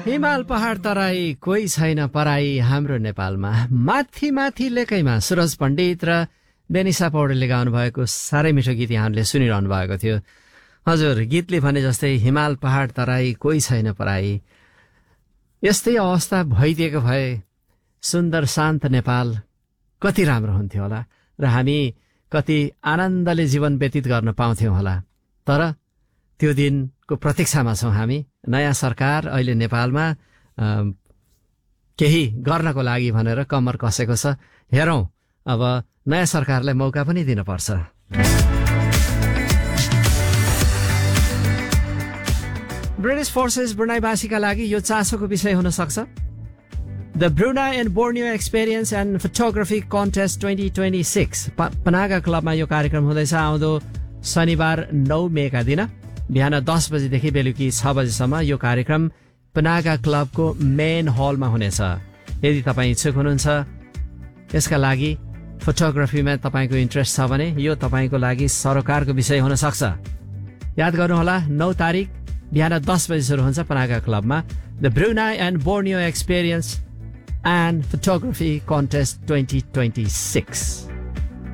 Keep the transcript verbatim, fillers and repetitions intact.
हिमाल पहाड तराई कोही छैन पराई हाम्रो नेपालमा माथि माथि लेकैमा सुरज पण्डित र बेनिसा पौडेलले गाउनु भएको साह्रै मिठो गीत यहाँले सुनिरहनु भएको थियो। हजुर, गीतले भने जस्तै हिमाल पहाड तराई कोही छैन पराई, यस्तै अवस्था भइदिएको भए सुन्दर शान्त नेपाल कति राम्रो हुन्थ्यो होला र हामी कति आनन्दले जीवन व्यतीत गर्न पाउँथ्यौं होला। तर त्यो दिनको प्रतीक्षामा छौं हामी। नयाँ सरकार अहिले नेपालमा केही गर्नको लागि भनेर कम्मर कसेको छ। हेरौं अब नयाँ सरकारलाई मौका पनि दिनुपर्छ। ब्रिटिश फोर्सेस ब्रुनाईवासीका लागि यो चासोको विषय हुन सक्छ। The Brunei and Borneo experience and photography contest twenty twenty six पनागा क्लबमा यो कार्यक्रम हुँदैछ आउँदो शनिबार नौ मेका दिन बिहान दस बजेदेखि बेलुकी छ बजेसम्म यो कार्यक्रम पनागा क्लबको मेन हलमा हुनेछ। यदि तपाईँ इच्छुक हुनुहुन्छ यसका लागि, फोटोग्राफीमा तपाईँको इन्ट्रेस्ट छ भने यो तपाईँको लागि सरोकारको विषय हुन सक्छ। याद गर्नुहोला, नौ तारिक बिहान दस बजे सुरु हुन्छ पनागा क्लबमा the Brunei and Borneo experience and photography contest twenty twenty six.